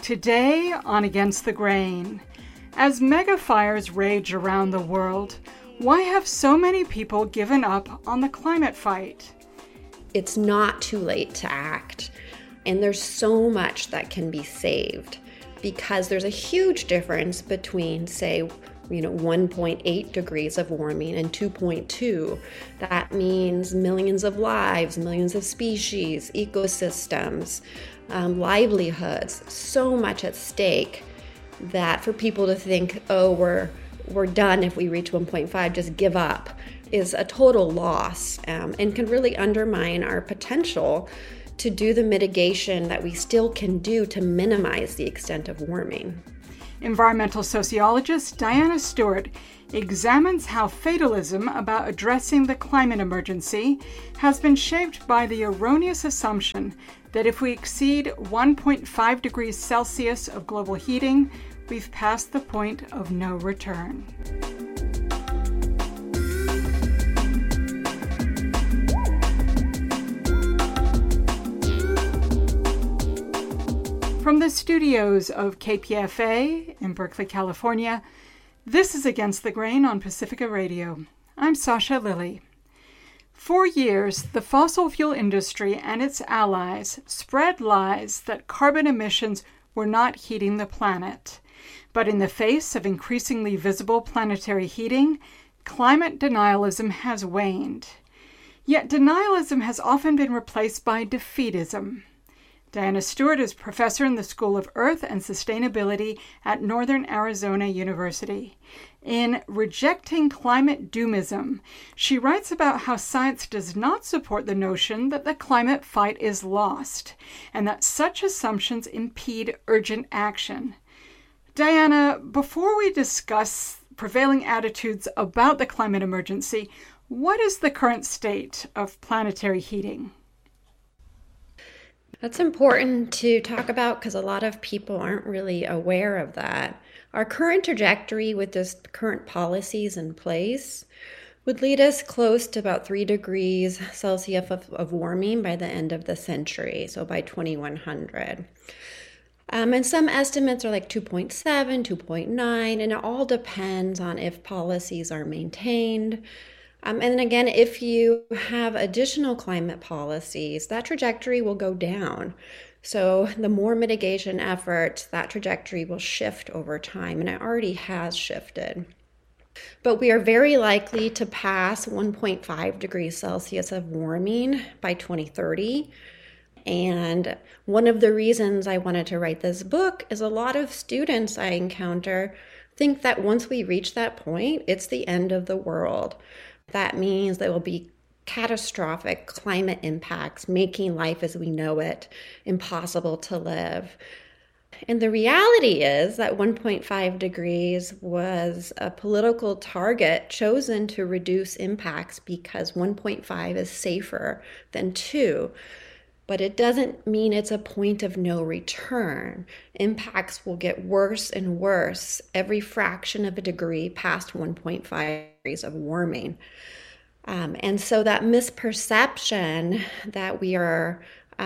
Today on Against the Grain, as mega fires rage around the world, why have so many people given up on the climate fight? It's not too late to act, and there's so much that can be saved because there's a huge difference between, say, 1.8 degrees of warming and 2.2. That means millions of lives, millions of species, ecosystems, livelihoods, so much at stake that for people to think, oh, we're done if we reach 1.5, just give up, is a total loss and can really undermine our potential to do the mitigation that we still can do to minimize the extent of warming. Environmental sociologist Diana Stewart examines how fatalism about addressing the climate emergency has been shaped by the erroneous assumption that if we exceed 1.5 degrees Celsius of global heating, we've passed the point of no return. From the studios of KPFA in Berkeley, California, this is Against the Grain on Pacifica Radio. I'm Sasha Lilly. For years, the fossil fuel industry and its allies spread lies that carbon emissions were not heating the planet. But in the face of increasingly visible planetary heating, climate denialism has waned. Yet denialism has often been replaced by defeatism. Diana Stewart is professor in the School of Earth and Sustainability at Northern Arizona University. In Rejecting Climate Doomism, she writes about how science does not support the notion that the climate fight is lost, and that such assumptions impede urgent action. Diana, before we discuss prevailing attitudes about the climate emergency, what is the current state of planetary heating? That's important to talk about because a lot of people aren't really aware of that. Our current trajectory with this current policies in place would lead us close to about 3 degrees Celsius of warming by the end of the century, so by 2100. And some estimates are like 2.7, 2.9, and it all depends on if policies are maintained. And then again, if you have additional climate policies, that trajectory will go down. So the more mitigation efforts, that trajectory will shift over time, and it already has shifted. But we are very likely to pass 1.5 degrees Celsius of warming by 2030. And one of the reasons I wanted to write this book is a lot of students I encounter think that once we reach that point, it's the end of the world. That means there will be catastrophic climate impacts, making life as we know it impossible to live. And the reality is that 1.5 degrees was a political target chosen to reduce impacts because 1.5 is safer than 2. But it doesn't mean it's a point of no return. Impacts will get worse and worse every fraction of a degree past 1.5 degrees of warming. And so that misperception that we are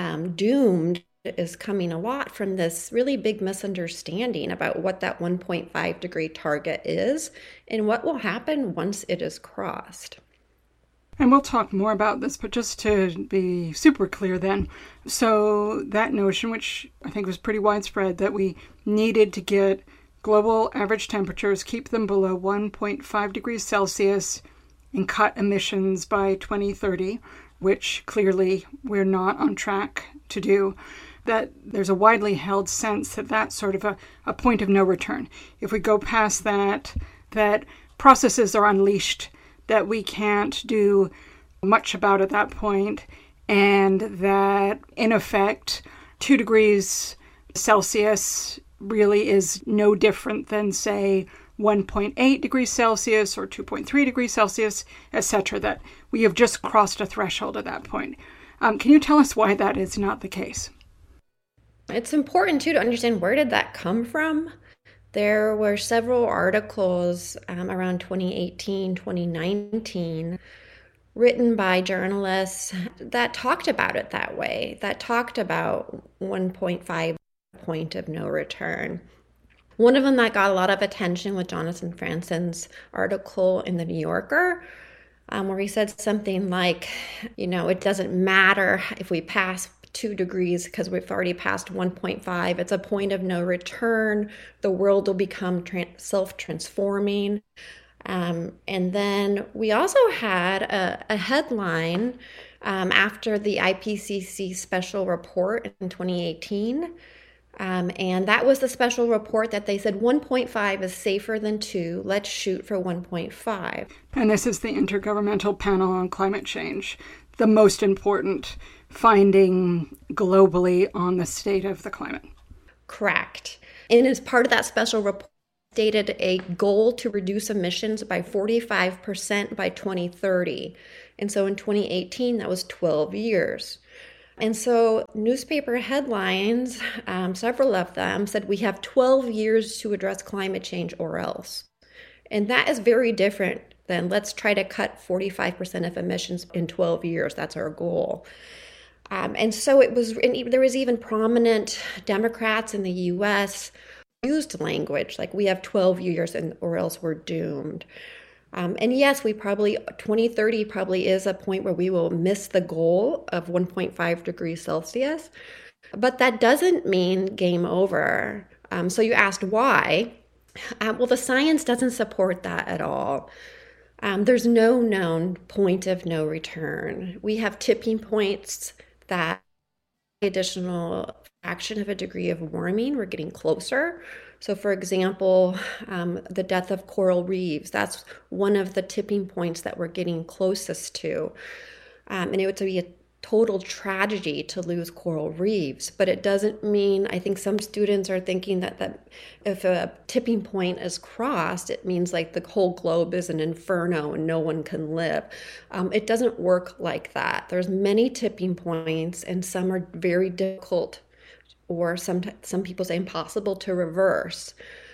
doomed is coming a lot from this really big misunderstanding about what that 1.5 degree target is and what will happen once it is crossed. And we'll talk more about this, but just to be super clear then, so that notion, which I think was pretty widespread, that we needed to get global average temperatures, keep them below 1.5 degrees Celsius, and cut emissions by 2030, which clearly we're not on track to do, that there's a widely held sense that that's sort of a point of no return. If we go past that, that processes are unleashed that we can't do much about at that point, and that, in effect, 2 degrees Celsius really is no different than, say, 1.8 degrees Celsius or 2.3 degrees Celsius, etc., that we have just crossed a threshold at that point. Can you tell us why that is not the case? It's important, too, to understand where did that come from? There were several articles around 2018, 2019, written by journalists that talked about it that way, that talked about 1.5 point of no return. One of them that got a lot of attention was Jonathan Franzen's article in The New Yorker, where he said something like, it doesn't matter if we pass 2 degrees because we've already passed 1.5. It's a point of no return. The world will become self-transforming. And then we also had a headline after the IPCC special report in 2018. And that was the special report that they said 1.5 is safer than 2. Let's shoot for 1.5. And this is the Intergovernmental Panel on Climate Change, the most important finding globally on the state of the climate. Correct. And as part of that special report, stated a goal to reduce emissions by 45% by 2030. And so in 2018, that was 12 years. And so newspaper headlines, several of them said we have 12 years to address climate change or else. And that is very different than let's try to cut 45% of emissions in 12 years. That's our goal. And so there was even prominent Democrats in the U.S. used language like we have 12 years or else we're doomed. And yes, 2030 probably is a point where we will miss the goal of 1.5 degrees Celsius, but that doesn't mean game over. So you asked why. Well, the science doesn't support that at all. There's no known point of no return. We have tipping points that additional fraction of a degree of warming, we're getting closer. So for example, the death of coral reefs, that's one of the tipping points that we're getting closest to. And it would be a total tragedy to lose coral reefs, but it doesn't mean, I think some students are thinking that if a tipping point is crossed, it means like the whole globe is an inferno and no one can live. It doesn't work like that. There's many tipping points and some are very difficult or some people say impossible to reverse.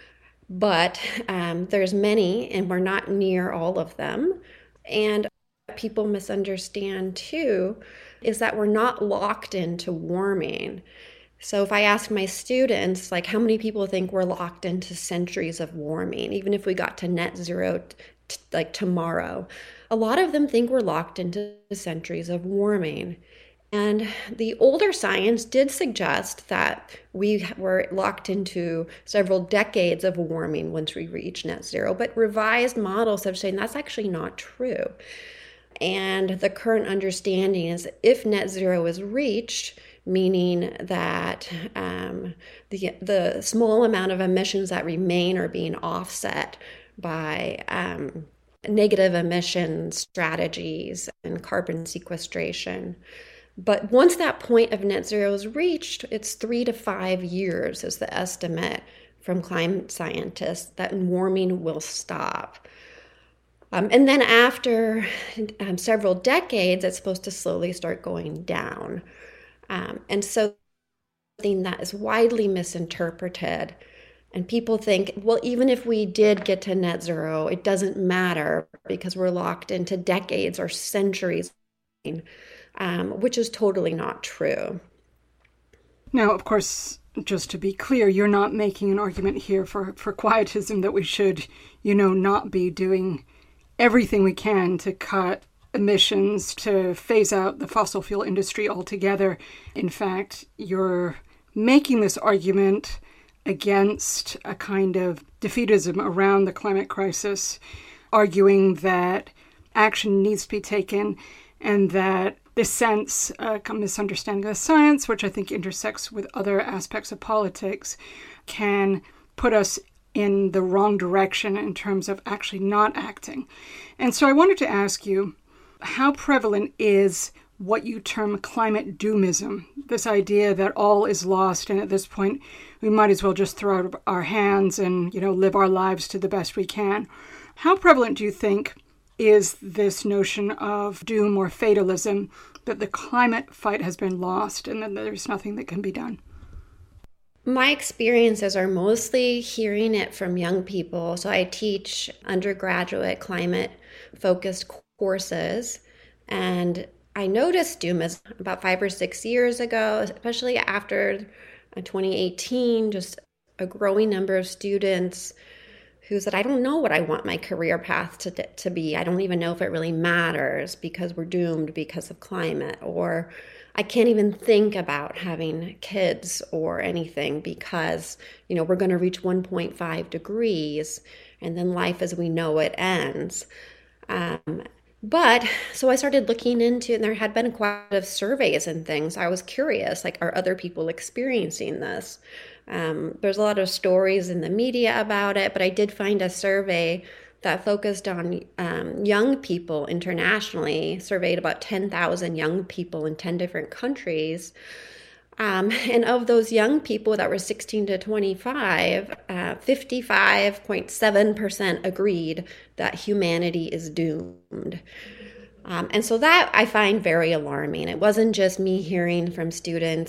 But there's many and we're not near all of them. And people misunderstand too is that we're not locked into warming. So if I ask my students, like how many people think we're locked into centuries of warming, even if we got to net zero like tomorrow, a lot of them think we're locked into centuries of warming. And the older science did suggest that we were locked into several decades of warming once we reach net zero, but revised models have shown that's actually not true. And the current understanding is if net zero is reached, meaning that the small amount of emissions that remain are being offset by negative emission strategies and carbon sequestration. But once that point of net zero is reached, it's 3 to 5 years is the estimate from climate scientists that warming will stop. And then after several decades, it's supposed to slowly start going down. And so something that is widely misinterpreted. And people think, well, even if we did get to net zero, it doesn't matter because we're locked into decades or centuries, which is totally not true. Now, of course, just to be clear, you're not making an argument here for quietism that we should, not be doing everything we can to cut emissions, to phase out the fossil fuel industry altogether. In fact, you're making this argument against a kind of defeatism around the climate crisis, arguing that action needs to be taken and that this sense, a misunderstanding of the science, which I think intersects with other aspects of politics, can put us in the wrong direction in terms of actually not acting. And so I wanted to ask you, how prevalent is what you term climate doomism, this idea that all is lost and at this point we might as well just throw out our hands and, live our lives to the best we can? How prevalent do you think is this notion of doom or fatalism, that the climate fight has been lost and that there's nothing that can be done? My experiences are mostly hearing it from young people. So I teach undergraduate climate-focused courses, and I noticed doomism about 5 or 6 years ago, especially after 2018, just a growing number of students who said, I don't know what I want my career path to be. I don't even know if it really matters because we're doomed because of climate, or I can't even think about having kids or anything because, we're going to reach 1.5 degrees and then life as we know it ends. But so I started looking into, and there had been quite a lot of surveys and things. I was curious, like, are other people experiencing this? There's a lot of stories in the media about it, but I did find a survey that focused on young people internationally, surveyed about 10,000 young people in 10 different countries. And of those young people that were 16 to 25, 55.7% agreed that humanity is doomed. And so that I find very alarming. It wasn't just me hearing from students